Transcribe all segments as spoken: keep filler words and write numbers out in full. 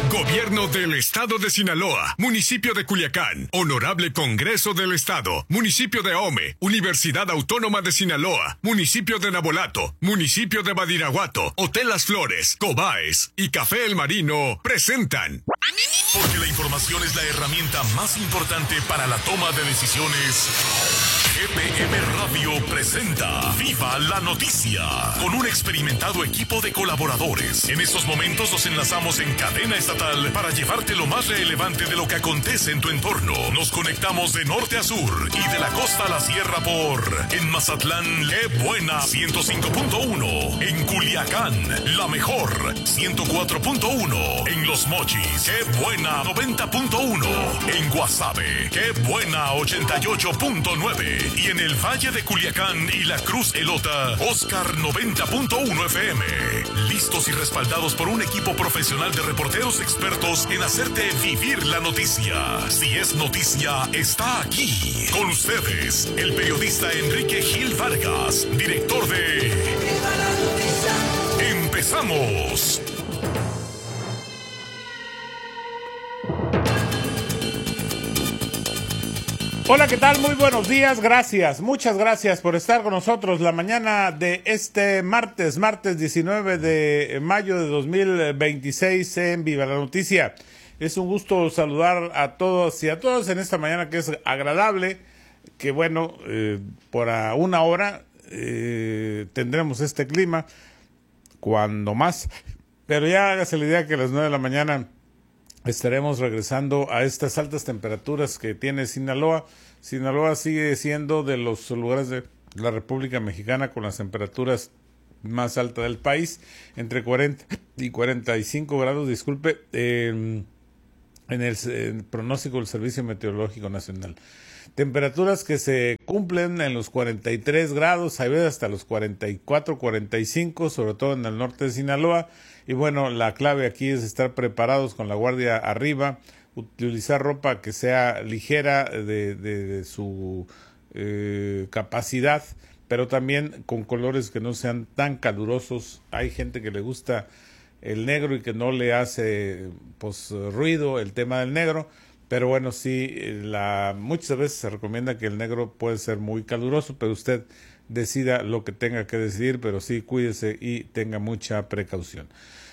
Gobierno del Estado de Sinaloa, Municipio de Culiacán, Honorable Congreso del Estado, Municipio de Ahome, Universidad Autónoma de Sinaloa, Municipio de Nabolato, Municipio de Badiraguato, Hotel Las Flores, Cobaes y Café El Marino presentan. Porque la información es la herramienta más importante para la toma de decisiones. G P M Radio presenta Viva la Noticia, con un experimentado equipo de colaboradores. En estos momentos nos enlazamos en cadena estatal para llevarte lo más relevante de lo que acontece en tu entorno. Nos conectamos de norte a sur y de la costa a la sierra por... En Mazatlán, ¡qué buena! ciento cinco punto uno. En Culiacán, la mejor, ciento cuatro punto uno. En Los Mochis, ¡qué buena! noventa punto uno. En Guasave, ¡qué buena! ochenta y ocho punto nueve. Y en el Valle de Culiacán y la Cruz Elota, Oscar noventa punto uno F M. Listos y respaldados por un equipo profesional de reporteros expertos en hacerte vivir la noticia. Si es noticia, está aquí. Con ustedes, el periodista Enrique Gil Vargas, director de... ¡Viva la Noticia! ¡Empezamos! Hola, ¿qué tal? Muy buenos días, gracias, muchas gracias por estar con nosotros la mañana de este martes, martes diecinueve de mayo de dos mil veintiséis en Viva la Noticia. Es un gusto saludar a todos y a todas en esta mañana que es agradable, que bueno, eh, por a una hora eh, tendremos este clima, cuando más, pero ya hágase la idea que a las nueve de la mañana estaremos regresando a estas altas temperaturas que tiene Sinaloa. Sinaloa sigue siendo de los lugares de la República Mexicana con las temperaturas más altas del país, entre cuarenta y cuarenta y cinco grados, disculpe, eh, en el, el pronóstico del Servicio Meteorológico Nacional. Temperaturas que se cumplen en los cuarenta y tres grados, hay veces hasta los cuarenta y cuatro, cuarenta y cinco, sobre todo en el norte de Sinaloa. Y bueno, la clave aquí es estar preparados con la guardia arriba, utilizar ropa que sea ligera de, de, de su eh, capacidad, pero también con colores que no sean tan calurosos. Hay gente que le gusta el negro y que no le hace pues ruido el tema del negro. Pero bueno, sí, la, muchas veces se recomienda que el negro puede ser muy caluroso, pero usted decida lo que tenga que decidir, pero sí, cuídese y tenga mucha precaución.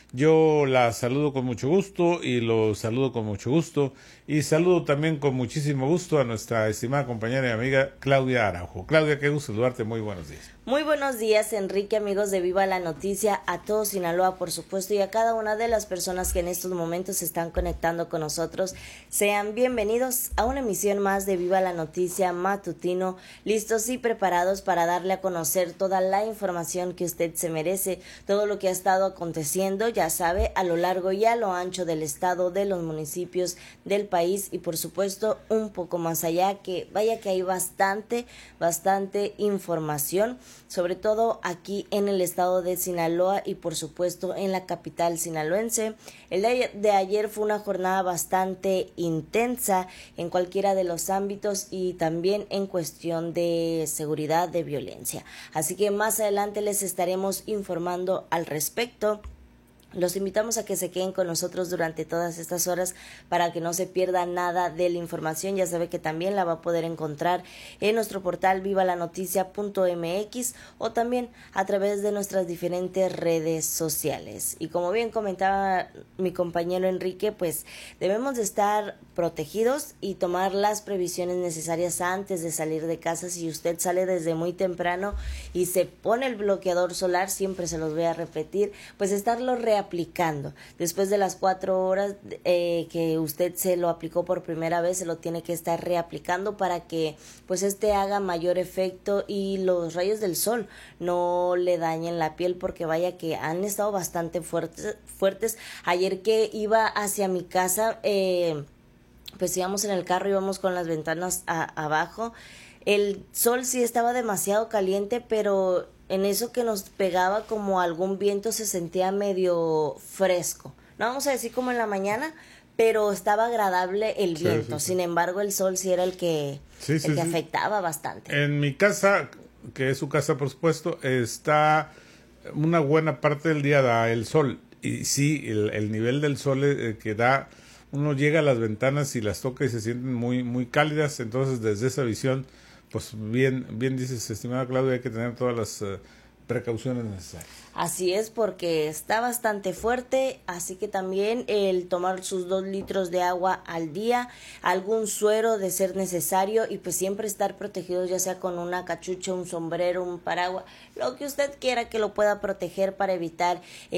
Yo la saludo con mucho gusto y lo saludo con mucho gusto y saludo también con muchísimo gusto a nuestra estimada compañera y amiga Claudia Araujo. Claudia, qué gusto saludarte, muy buenos días. Muy buenos días, Enrique, amigos de Viva la Noticia, a todo Sinaloa, por supuesto, y a cada una de las personas que en estos momentos se están conectando con nosotros. Sean bienvenidos a una emisión más de Viva la Noticia matutino, listos y preparados para darle a conocer toda la información que usted se merece, todo lo que ha estado aconteciendo, ya sabe, a lo largo y a lo ancho del estado, de los municipios, del país y por supuesto un poco más allá, que vaya que hay bastante, bastante información, sobre todo aquí en el estado de Sinaloa y por supuesto en la capital sinaloense. El día de ayer fue una jornada bastante intensa en cualquiera de los ámbitos y también en cuestión de seguridad, de violencia. Así que más adelante les estaremos informando al respecto. Los invitamos a que se queden con nosotros durante todas estas horas para que no se pierda nada de la información. Ya sabe que también la va a poder encontrar en nuestro portal viva la noticia punto m x o también a través de nuestras diferentes redes sociales. Y como bien comentaba mi compañero Enrique, pues debemos de estar protegidos y tomar las previsiones necesarias antes de salir de casa. Si usted sale desde muy temprano y se pone el bloqueador solar, siempre se los voy a repetir, pues estarlo reaplicando aplicando. Después de las cuatro horas eh, que usted se lo aplicó por primera vez, se lo tiene que estar reaplicando para que pues este haga mayor efecto y los rayos del sol no le dañen la piel, porque vaya que han estado bastante fuertes. fuertes. Ayer que iba hacia mi casa, eh, pues íbamos en el carro, íbamos con las ventanas a, abajo. El sol sí estaba demasiado caliente, pero en eso que nos pegaba como algún viento se sentía medio fresco. No vamos a decir como en la mañana, pero estaba agradable el viento. Sí, sí, sí. Sin embargo, el sol sí era el que, sí, sí, el que sí. afectaba bastante. En mi casa, que es su casa por supuesto, está una buena parte del día da el sol. y sí, el, el nivel del sol eh, que da, uno llega a las ventanas y las toca y se sienten muy, muy cálidas. Entonces, desde esa visión, pues bien, bien dices, estimada Claudia, hay que tener todas las uh, precauciones necesarias. Así es, porque está bastante fuerte, así que también el tomar sus dos litros de agua al día, algún suero de ser necesario, y pues siempre estar protegidos, ya sea con una cachucha, un sombrero, un paraguas, lo que usted quiera que lo pueda proteger para evitar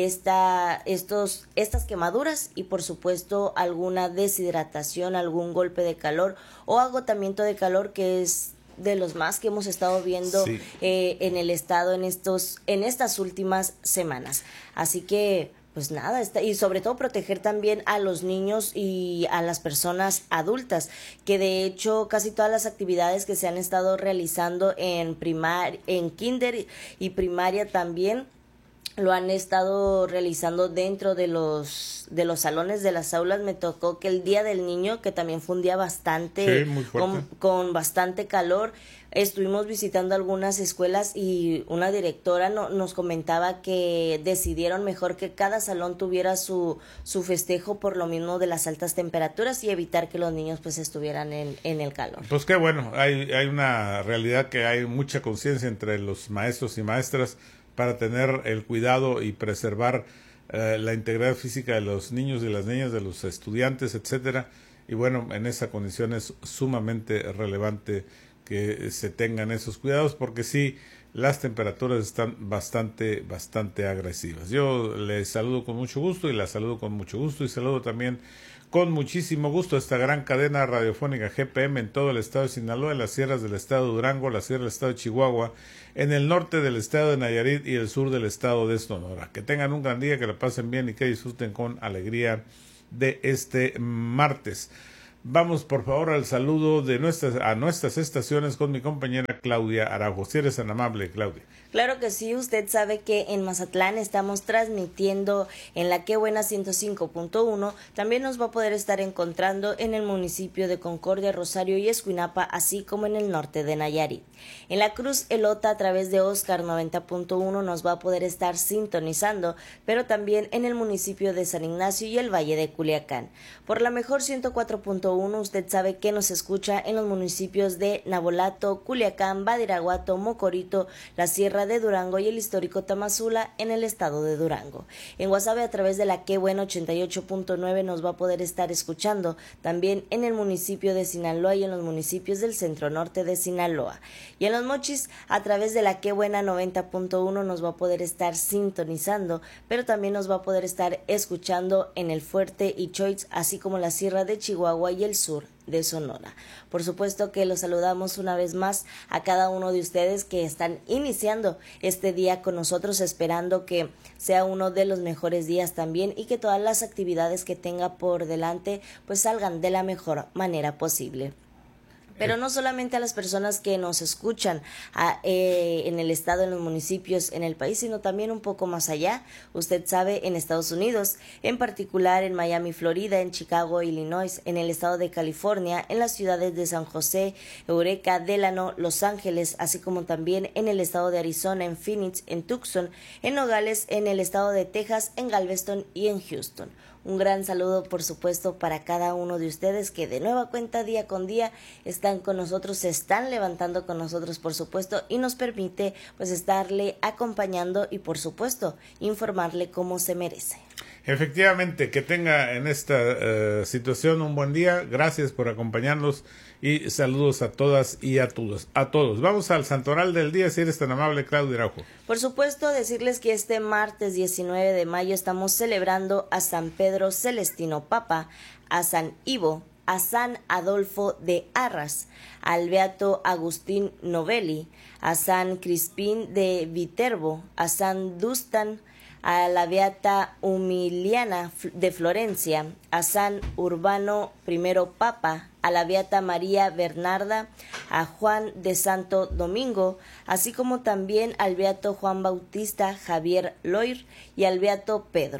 esta, estos, estas quemaduras y por supuesto alguna deshidratación, algún golpe de calor o agotamiento de calor, que es de los más que hemos estado viendo sí. eh, en el estado en estos en estas últimas semanas. Así que pues nada, está, y sobre todo proteger también a los niños y a las personas adultas, que de hecho casi todas las actividades que se han estado realizando en primar en kinder y primaria también lo han estado realizando dentro de los de los salones de las aulas. Me tocó que el Día del Niño, que también fue un día bastante sí, con, con bastante calor, estuvimos visitando algunas escuelas y una directora no, nos comentaba que decidieron mejor que cada salón tuviera su su festejo por lo mismo de las altas temperaturas y evitar que los niños pues estuvieran en, en el calor. Pues qué bueno, hay, hay una realidad que hay mucha conciencia entre los maestros y maestras para tener el cuidado y preservar eh, la integridad física de los niños y las niñas, de los estudiantes, etcétera. Y bueno, en esa condición es sumamente relevante que se tengan esos cuidados, porque sí, las temperaturas están bastante, bastante agresivas. Yo les saludo con mucho gusto y la saludo con mucho gusto y saludo también con muchísimo gusto esta gran cadena radiofónica G P M en todo el estado de Sinaloa, en las sierras del estado de Durango, la sierra del estado de Chihuahua, en el norte del estado de Nayarit y el sur del estado de Sonora. Que tengan un gran día, que la pasen bien y que disfruten con alegría de este martes. Vamos por favor al saludo de nuestras a nuestras estaciones con mi compañera Claudia Araujo. Si eres tan amable, Claudia. Claro que sí, usted sabe que en Mazatlán estamos transmitiendo en la Qué Buena ciento cinco punto uno, también nos va a poder estar encontrando en el municipio de Concordia, Rosario y Escuinapa, así como en el norte de Nayarit. En la Cruz Elota a través de Oscar noventa punto uno nos va a poder estar sintonizando, pero también en el municipio de San Ignacio y el Valle de Culiacán. Por la mejor ciento cuatro punto uno usted sabe que nos escucha en los municipios de Nabolato, Culiacán, Badiraguato, Mocorito, la Sierra de Durango y el histórico Tamazula en el estado de Durango. En Guasave a través de la Qué Buena ochenta y ocho punto nueve nos va a poder estar escuchando, también en el municipio de Sinaloa y en los municipios del centro norte de Sinaloa. Y en Los Mochis a través de la Qué Buena noventa punto uno nos va a poder estar sintonizando, pero también nos va a poder estar escuchando en el Fuerte y Choix, así como la Sierra de Chihuahua y el sur de Sonora. Por supuesto que los saludamos una vez más a cada uno de ustedes que están iniciando este día con nosotros, esperando que sea uno de los mejores días también y que todas las actividades que tenga por delante pues salgan de la mejor manera posible. Pero no solamente a las personas que nos escuchan a, eh, en el estado, en los municipios, en el país, sino también un poco más allá, usted sabe, en Estados Unidos, en particular en Miami, Florida, en Chicago, Illinois, en el estado de California, en las ciudades de San José, Eureka, Delano, Los Ángeles, así como también en el estado de Arizona, en Phoenix, en Tucson, en Nogales, en el estado de Texas, en Galveston y en Houston. Un gran saludo, por supuesto, para cada uno de ustedes que de nueva cuenta, día con día, están con nosotros, se están levantando con nosotros, por supuesto, y nos permite pues estarle acompañando y, por supuesto, informarle como se merece. Efectivamente, que tenga en esta uh, situación un buen día. Gracias por acompañarnos y saludos a todas y a todos. A todos. Vamos al santoral del día, si eres tan amable, Claudia Araujo. Por supuesto, decirles que este martes diecinueve de mayo estamos celebrando a San Pedro Celestino Papa, a San Ivo, a San Adolfo de Arras, al Beato Agustín Novelli, a San Crispín de Viterbo, a San Dustan, a la Beata Humiliana de Florencia, a San Urbano primero Papa, a la Beata María Bernarda, a Juan de Santo Domingo, así como también al Beato Juan Bautista Javier Loir y al Beato Pedro.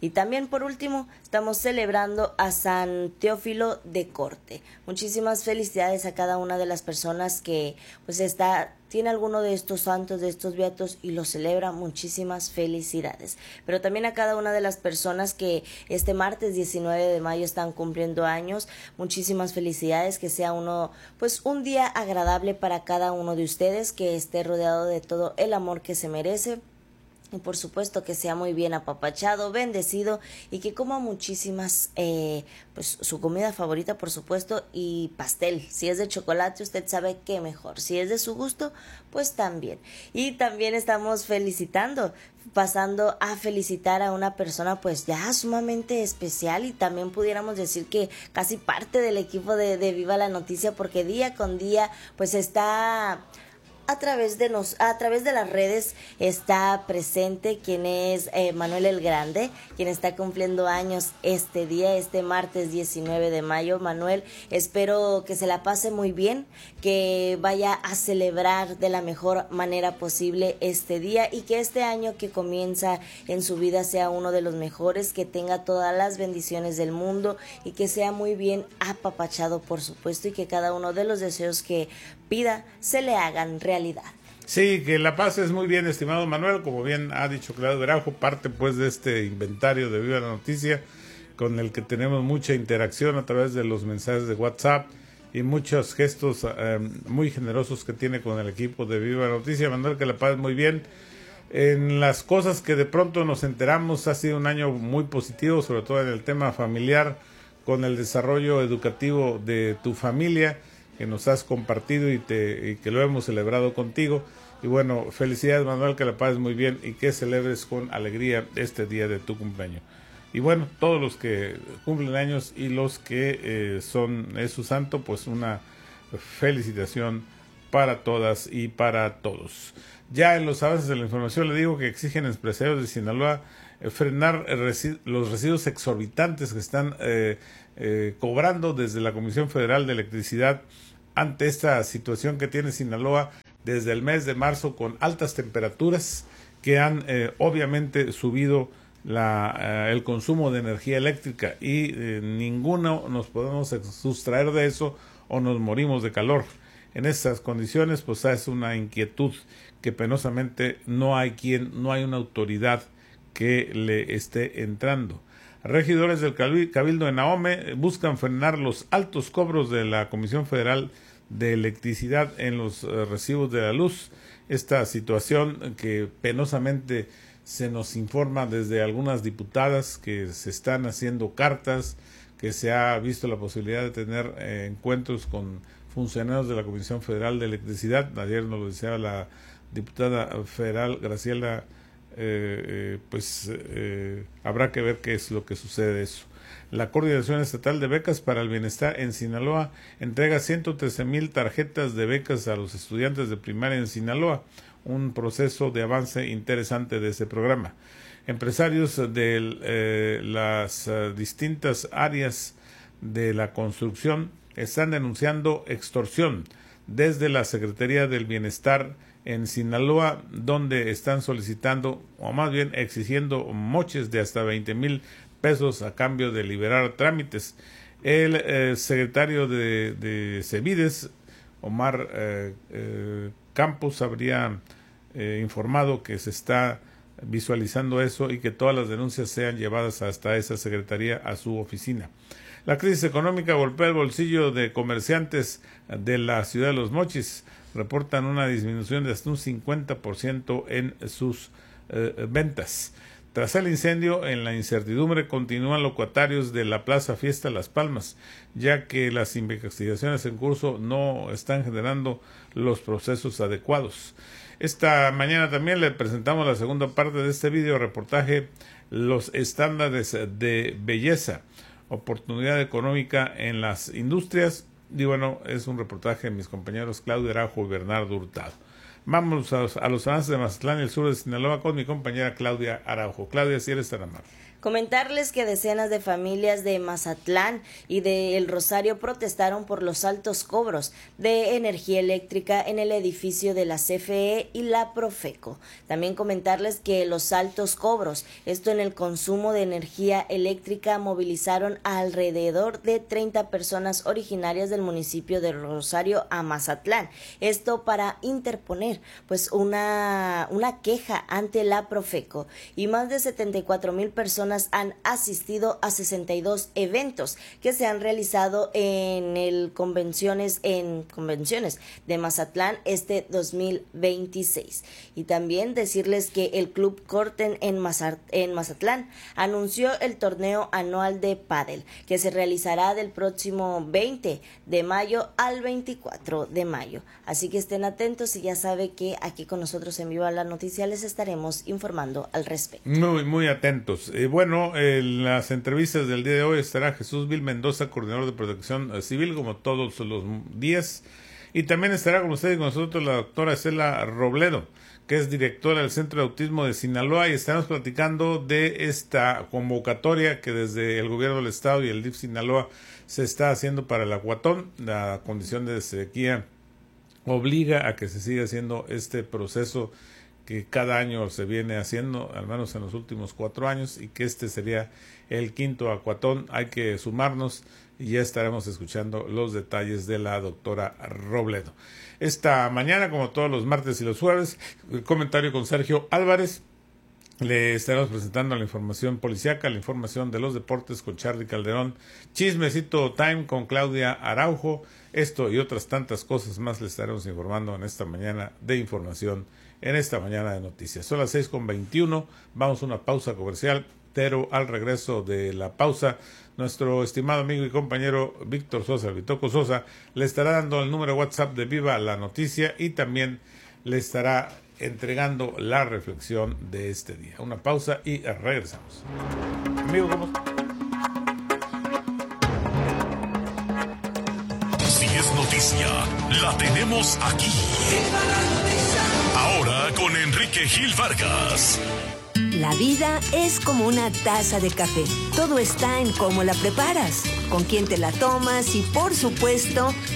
Y también por último estamos celebrando a San Teófilo de Corte. Muchísimas felicidades a cada una de las personas que pues está tiene alguno de estos santos, de estos beatos y lo celebra. Muchísimas felicidades. Pero también a cada una de las personas que este martes diecinueve de mayo están cumpliendo años, muchísimas felicidades, que sea uno, pues un día agradable para cada uno de ustedes, que esté rodeado de todo el amor que se merece. Y por supuesto que sea muy bien apapachado, bendecido y que coma muchísimas, eh, pues su comida favorita por supuesto y pastel. Si es de chocolate usted sabe qué mejor. Si es de su gusto pues también. Y también estamos felicitando, pasando a felicitar a una persona pues ya sumamente especial y también pudiéramos decir que casi parte del equipo de, de Viva la Noticia, porque día con día pues está... A través de nos, a través de las redes está presente quien es eh, Manuel el Grande, quien está cumpliendo años este día, este martes diecinueve de mayo. Manuel, espero que se la pase muy bien, que vaya a celebrar de la mejor manera posible este día y que este año que comienza en su vida sea uno de los mejores, que tenga todas las bendiciones del mundo y que sea muy bien apapachado por supuesto, y que cada uno de los deseos que pida se le hagan realidad. Sí, que la pases muy bien, estimado Manuel. Como bien ha dicho Claudio Araujo, parte pues de este inventario de Viva la Noticia, con el que tenemos mucha interacción a través de los mensajes de WhatsApp y muchos gestos eh, muy generosos que tiene con el equipo de Viva la Noticia. Manuel, que la pases muy bien. En las cosas que de pronto nos enteramos, ha sido un año muy positivo, sobre todo en el tema familiar, con el desarrollo educativo de tu familia, que nos has compartido y, te, y que lo hemos celebrado contigo. Y bueno, felicidades Manuel, que la pases muy bien y que celebres con alegría este día de tu cumpleaños. Y bueno, todos los que cumplen años y los que eh, son es su santo, pues una felicitación para todas y para todos. Ya en los avances de la información le digo que exigen empresarios de Sinaloa eh, frenar resi- los residuos exorbitantes que están eh, eh, cobrando desde la Comisión Federal de Electricidad ante esta situación que tiene Sinaloa desde el mes de marzo, con altas temperaturas que han eh, obviamente subido la, eh, el consumo de energía eléctrica y eh, ninguno nos podemos sustraer de eso o nos morimos de calor. En estas condiciones pues es una inquietud que penosamente no hay quien, no hay una autoridad que le esté entrando. Regidores del Cabildo de Nahome buscan frenar los altos cobros de la Comisión Federal de Electricidad en los uh, recibos de la luz. Esta situación que penosamente se nos informa desde algunas diputadas que se están haciendo cartas, que se ha visto la posibilidad de tener eh, encuentros con funcionarios de la Comisión Federal de Electricidad. Ayer nos lo decía la diputada federal Graciela. Eh, eh, pues eh, habrá que ver qué es lo que sucede eso. La Coordinación Estatal de Becas para el Bienestar en Sinaloa entrega ciento trece mil tarjetas de becas a los estudiantes de primaria en Sinaloa, un proceso de avance interesante de ese programa. Empresarios de eh, las uh, distintas áreas de la construcción están denunciando extorsión desde la Secretaría del Bienestar en Sinaloa, donde están solicitando, o más bien exigiendo, moches de hasta veinte mil pesos a cambio de liberar trámites. El eh, secretario de, de Cevides, Omar eh, eh, Campos, habría eh, informado que se está visualizando eso y que todas las denuncias sean llevadas hasta esa secretaría, a su oficina. La crisis económica golpea el bolsillo de comerciantes de la ciudad de Los Mochis. Reportan una disminución de hasta un cincuenta por ciento en sus eh, ventas. Tras el incendio, en la incertidumbre continúan locatarios de la Plaza Fiesta Las Palmas, ya que las investigaciones en curso no están generando los procesos adecuados. Esta mañana también le presentamos la segunda parte de este video reportaje, los estándares de belleza, oportunidad económica en las industrias. Y bueno, es un reportaje de mis compañeros Claudio Araujo y Bernardo Hurtado. Vamos a los, a los avances de Mazatlán y el sur de Sinaloa con mi compañera Claudia Araujo. Claudia, si eres tan amable. Comentarles que decenas de familias de Mazatlán y de El Rosario protestaron por los altos cobros de energía eléctrica en el edificio de la C F E y la Profeco. También comentarles que los altos cobros, esto en el consumo de energía eléctrica, movilizaron a alrededor de treinta personas originarias del municipio de Rosario a Mazatlán. Esto para interponer pues una, una queja ante la Profeco, y más de setenta y cuatro mil personas han asistido a sesenta y dos eventos que se han realizado en el convenciones en convenciones de Mazatlán este dos mil veintiséis. Y también decirles que el Club Corten en, Mazat, en Mazatlán anunció el torneo anual de pádel que se realizará del próximo veinte de mayo al veinticuatro de mayo. Así que estén atentos y ya sabe que aquí con nosotros en Viva la Noticia les estaremos informando al respecto. Muy, muy atentos. Eh, bueno, en las entrevistas del día de hoy estará Jesús Vil Mendoza, coordinador de Protección Civil, como todos los días. Y también estará con ustedes y con nosotros la doctora Estela Robledo, que es directora del Centro de Autismo de Sinaloa, y estaremos platicando de esta convocatoria que desde el gobierno del estado y el D I F Sinaloa se está haciendo para el aguatón. La condición de sequía obliga a que se siga haciendo este proceso que cada año se viene haciendo, al menos en los últimos cuatro años, y que este sería el quinto acuatón. Hay que sumarnos y ya estaremos escuchando los detalles de la doctora Robledo. Esta mañana, como todos los martes y los jueves, el comentario con Sergio Álvarez. Le estaremos presentando la información policiaca, la información de los deportes con Charly Calderón, Chismecito Time con Claudia Araujo. Esto y otras tantas cosas más le estaremos informando en esta mañana de información, en esta mañana de noticias. Son las seis con veintiuno, vamos a una pausa comercial, pero al regreso de la pausa, nuestro estimado amigo y compañero Víctor Sosa, Vitoco Sosa, le estará dando el número WhatsApp de Viva la Noticia y también le estará entregando la reflexión de este día. Una pausa y regresamos. Amigo, ¿cómo está? Si es noticia, la tenemos aquí. Ahora con Enrique Gil Vargas. La vida es como una taza de café. Todo está en cómo la preparas, con quién te la tomas y, por supuesto,